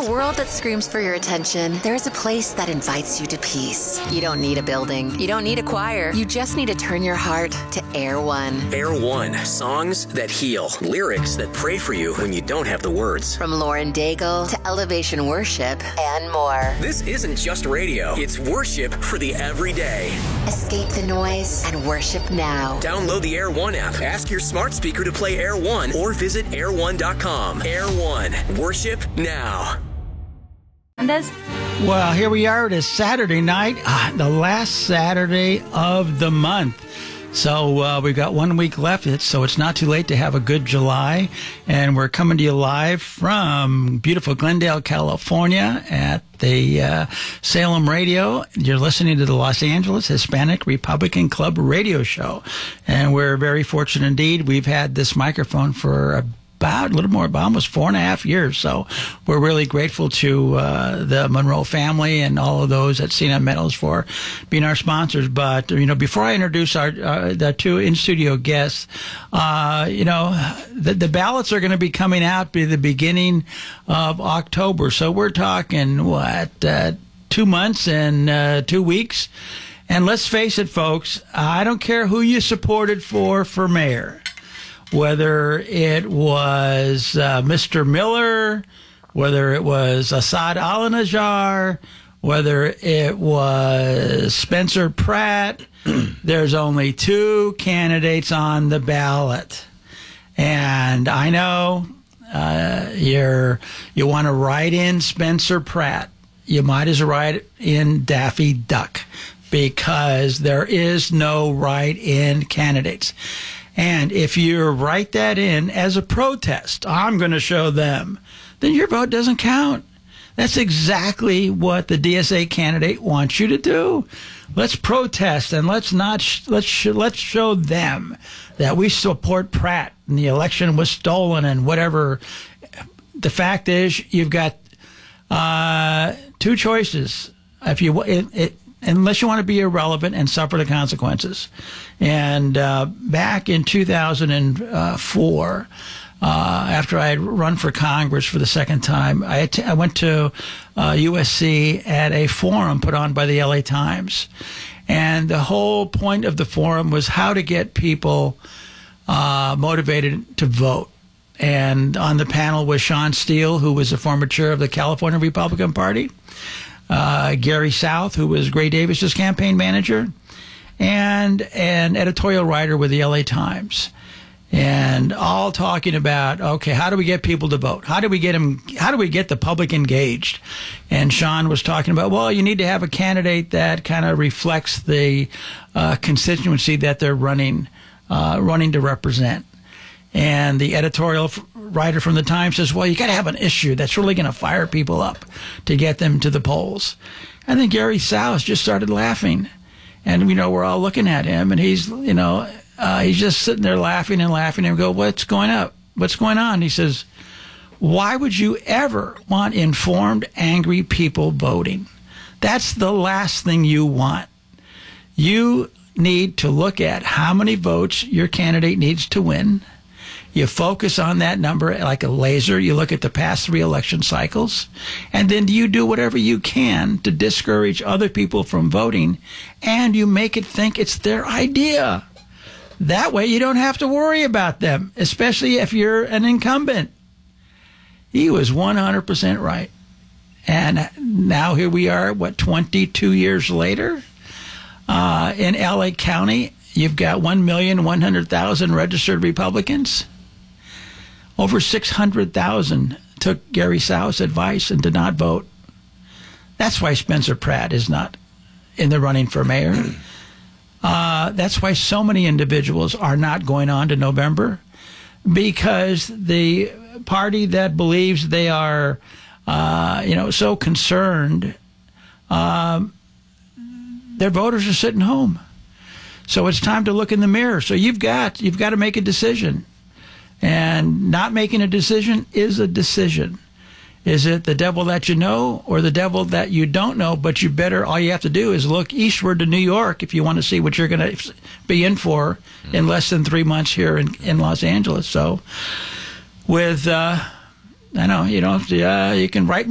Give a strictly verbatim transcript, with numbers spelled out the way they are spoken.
a world that screams for your attention, there's a place that invites you to peace. You don't need a building. You don't need a choir. You just need to turn your heart to Air One. Air One. Songs that heal. Lyrics that pray for you when you don't have the words. From Lauren Daigle to Elevation Worship and more. This isn't just radio. It's worship for the everyday. Escape the noise and worship now. Download the Air One app. Ask your smart speaker to play Air One or visit air one dot com. Air One. Worship now. Well, here we are. It is Saturday night, uh, the last Saturday of the month. So uh, we've got one week left, so it's not too late to have a good July. And we're coming to you live from beautiful Glendale, California at the uh, Salem Radio. You're listening to the Los Angeles Hispanic Republican Club radio show. And we're very fortunate indeed. We've had this microphone for a about a little more, about almost four and a half years. So we're really grateful to uh, the Monroe family and all of those at C N M Metals for being our sponsors. But, you know, before I introduce our uh, the two in-studio guests, uh, you know, the, the ballots are going to be coming out by the beginning of October. So we're talking, what, uh, two months and uh, two weeks. And let's face it, folks, I don't care who you supported for for mayor. Whether it was uh, Mister Miller, whether it was Assad Al-Najjar, whether it was Spencer Pratt, there's only two candidates on the ballot. And I know uh, you're you want to write in Spencer Pratt. You might as well write in Daffy Duck because there is no write-in candidates. And if you write that in as a protest, I'm going to show them, then your vote doesn't count. That's exactly what the D S A candidate wants you to do. Let's protest and let's not sh- let's sh- let's show them that we support Pratt and the election was stolen and whatever. The fact is, you've got uh, two choices. If you it, it, unless you want to be irrelevant and suffer the consequences. And uh, back in two thousand four, uh, after I had run for Congress for the second time, I, att- I went to uh, U S C at a forum put on by the L A Times. And the whole point of the forum was how to get people uh, motivated to vote. And on the panel was Sean Steele, who was a former chair of the California Republican Party, uh, Gary South, who was Gray Davis's campaign manager, and an editorial writer with the L A Times, and all talking about, okay, how do we get people to vote? How do we get them? How do we get the public engaged? And Sean was talking about, well, you need to have a candidate that kind of reflects the uh, constituency that they're running, uh, running to represent. And the editorial writer from the Times says, well, you got to have an issue that's really going to fire people up to get them to the polls. And then Gary South just started laughing. And, you know, we're all looking at him, and he's, you know, uh, he's just sitting there laughing and laughing and go, what's going up? What's going on? He says, why would you ever want informed, angry people voting? That's the last thing you want. You need to look at how many votes your candidate needs to win. You focus on that number like a laser. You look at the past three election cycles, and then you do whatever you can to discourage other people from voting, and you make it think it's their idea. That way you don't have to worry about them, especially if you're an incumbent. He was one hundred percent right. And now here we are, what, twenty-two years later? Uh, in L A County, you've got one million one hundred thousand registered Republicans. Over six hundred thousand took Gary South's advice and did not vote. That's why Spencer Pratt is not in the running for mayor. Uh, that's why so many individuals are not going on to November, because the party that believes they are, uh, you know, so concerned, um, their voters are sitting home. So it's time to look in the mirror. So you've got you've got to make a decision. And not making a decision is a decision. Is it the devil that you know or the devil that you don't know, but you better, all you have to do is look eastward to New York if you want to see what you're going to be in for in less than three months here in, in Los Angeles. So with, uh, I know, you know, uh, you can write